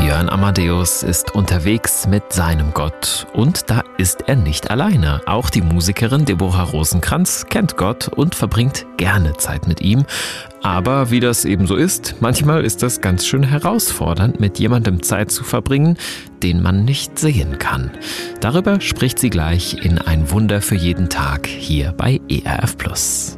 Björn Amadeus ist unterwegs mit seinem Gott und da ist er nicht alleine. Auch die Musikerin Deborah Rosenkranz kennt Gott und verbringt gerne Zeit mit ihm. Aber wie das eben so ist, manchmal ist das ganz schön herausfordernd, mit jemandem Zeit zu verbringen, den man nicht sehen kann. Darüber spricht sie gleich in Ein Wunder für jeden Tag hier bei ERF+.